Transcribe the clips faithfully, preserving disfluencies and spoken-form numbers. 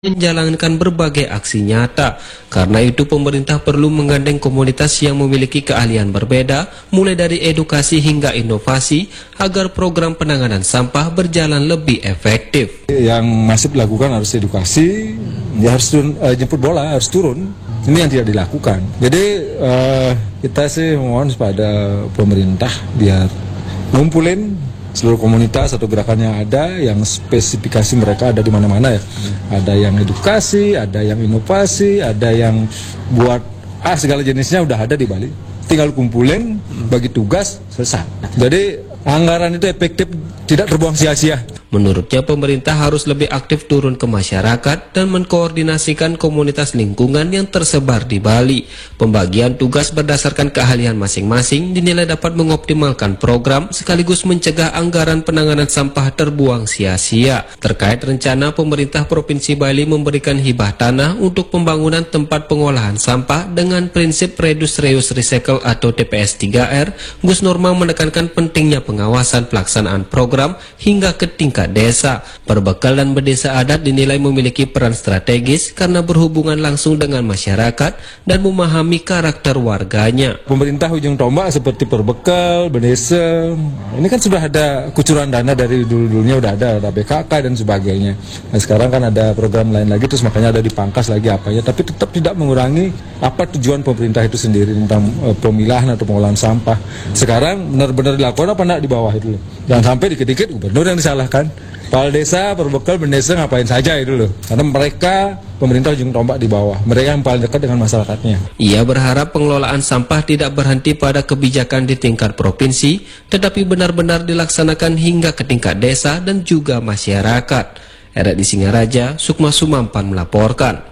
menjalankan berbagai aksi nyata. Karena itu pemerintah perlu menggandeng komunitas yang memiliki keahlian berbeda, mulai dari edukasi hingga inovasi, agar program penanganan sampah berjalan lebih efektif. Yang masih dilakukan harus edukasi, ya harus turun, uh, jemput bola, harus turun. Ini yang tidak dilakukan. Jadi uh, kita sih mohon kepada pemerintah biar ngumpulin seluruh komunitas atau gerakan yang ada, yang spesifikasi mereka ada di mana-mana ya. Ada yang edukasi, ada yang inovasi, ada yang buat ah segala jenisnya udah ada di Bali. Tinggal kumpulin, bagi tugas, selesai. Jadi anggaran itu efektif, tidak terbuang sia-sia. Menurutnya pemerintah harus lebih aktif turun ke masyarakat dan mengkoordinasikan komunitas lingkungan yang tersebar di Bali. Pembagian tugas berdasarkan keahlian masing-masing dinilai dapat mengoptimalkan program sekaligus mencegah anggaran penanganan sampah terbuang sia-sia. Terkait rencana pemerintah Provinsi Bali memberikan hibah tanah untuk pembangunan tempat pengolahan sampah dengan prinsip Reduce Reuse Recycle atau T P S tiga R, Gus Norma menekankan pentingnya pengawasan pelaksanaan program hingga ke tingkat desa. Perbekal dan berdesa adat dinilai memiliki peran strategis karena berhubungan langsung dengan masyarakat dan memahami karakter warganya. Pemerintah ujung tombak seperti perbekal, berdesa, ini kan sudah ada kucuran dana dari dulu-dulunya, udah ada, ada B K K dan sebagainya. Nah, sekarang kan ada program lain lagi, terus makanya ada dipangkas lagi apanya, tapi tetap tidak mengurangi apa tujuan pemerintah itu sendiri tentang uh, pemilahan atau pengolahan sampah. Sekarang benar-benar dilakukan apa nak di bawah itu loh. Jangan sampai dikit-dikit gubernur yang disalahkan. Kepala desa, perbekal, bendesa ngapain saja itu loh. Karena mereka pemerintah ujung tombak di bawah. Mereka yang paling dekat dengan masyarakatnya. Ia berharap pengelolaan sampah tidak berhenti pada kebijakan di tingkat provinsi, tetapi benar-benar dilaksanakan hingga ke tingkat desa dan juga masyarakat. R R I Singaraja, Sukma Sumampan melaporkan.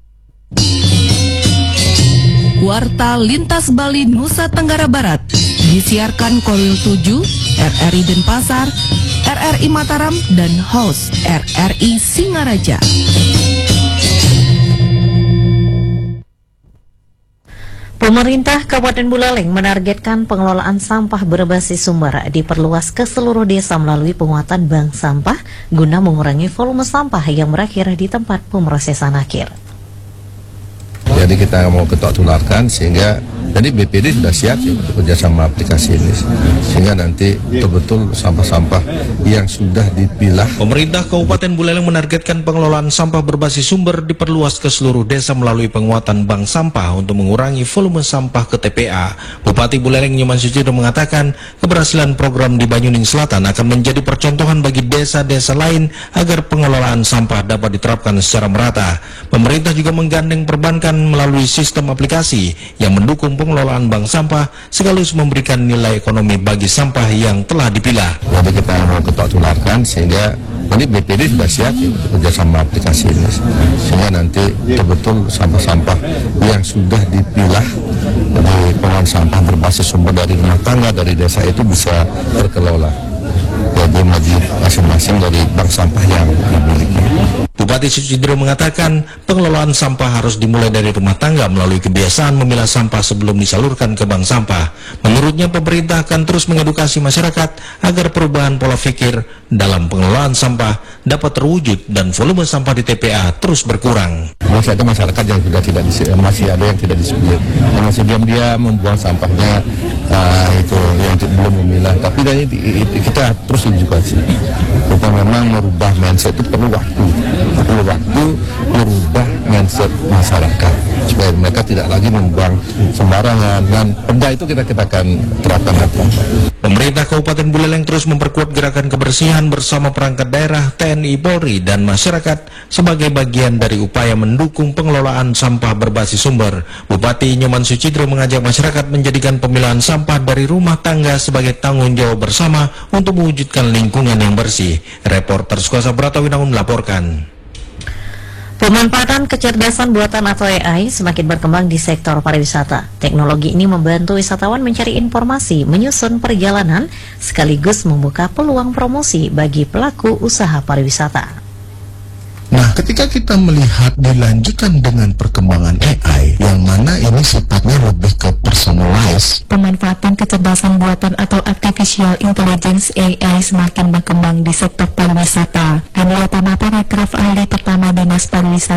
Warta Lintas Bali Nusa Tenggara Barat disiarkan Korwil tujuh, R R I Denpasar, R R I Mataram, dan host R R I Singaraja. Pemerintah Kabupaten Buleleng menargetkan pengelolaan sampah berbasis sumber diperluas ke seluruh desa melalui penguatan bank sampah guna mengurangi volume sampah yang berakhir di tempat pemrosesan akhir. Jadi kita mau ketok tularkan sehingga jadi B P D sudah siap ya, untuk kerjasama aplikasi ini sehingga nanti betul-betul sampah-sampah yang sudah dipilah. Pemerintah Kabupaten Buleleng menargetkan pengelolaan sampah berbasis sumber diperluas ke seluruh desa melalui penguatan bank sampah untuk mengurangi volume sampah ke T P A. Bupati Buleleng Nyoman Sucipto mengatakan keberhasilan program di Banyuning Selatan akan menjadi percontohan bagi desa-desa lain agar pengelolaan sampah dapat diterapkan secara merata. Pemerintah juga menggandeng perbankan melalui sistem aplikasi yang mendukung pengelolaan bank sampah sekaligus memberikan nilai ekonomi bagi sampah yang telah dipilah. Jadi kita mau ketok tularkan sehingga nanti B P D sudah siap ya, untuk kerjasama aplikasi ini sehingga nanti betul-betul sampah-sampah yang sudah dipilah dari pengolahan sampah berbasis sumber dari rumah tangga dari desa itu bisa terkelola. Jadi masing-masing dari bank sampah yang dimiliki. Bupati Sucipto mengatakan pengelolaan sampah harus dimulai dari rumah tangga melalui kebiasaan memilah sampah sebelum disalurkan ke bank sampah. Menurutnya pemerintah akan terus mengedukasi masyarakat agar perubahan pola pikir dalam pengelolaan sampah dapat terwujud dan volume sampah di T P A terus berkurang. Masih ada masyarakat yang sudah tidak masih ada yang tidak disiplin, masih diam-diam membuang sampahnya uh, itu yang belum memilah. Tapi dari kita terus edukasi. Kita memang merubah mindset itu perlu waktu. Perlu waktu merubah mindset masyarakat supaya mereka tidak lagi membuang sembarangan, dan perda itu kita kita akan terapkan. Pemerintah Kabupaten Buleleng terus memperkuat gerakan kebersihan bersama perangkat daerah, T N I, Polri, dan masyarakat sebagai bagian dari upaya mendukung pengelolaan sampah berbasis sumber. Bupati Nyoman Sucipto mengajak masyarakat menjadikan pemilahan sampah dari rumah tangga sebagai tanggung jawab bersama untuk mewujudkan lingkungan yang bersih. Reporter Sukuasa Pratawinangun melaporkan. Pemanfaatan kecerdasan buatan atau A I semakin berkembang di sektor pariwisata. Teknologi ini membantu wisatawan mencari informasi, menyusun perjalanan, sekaligus membuka peluang promosi bagi pelaku usaha pariwisata. Nah, ketika kita melihat dilanjutkan dengan perkembangan A I, yang mana ini sifatnya lebih ke personalized, pemanfaatan kecerdasan buatan atau artificial intelligence A I semakin berkembang di sektor pariwisata. Andrea Tamata, Rekraf ahli pertama Dinas Pariwisata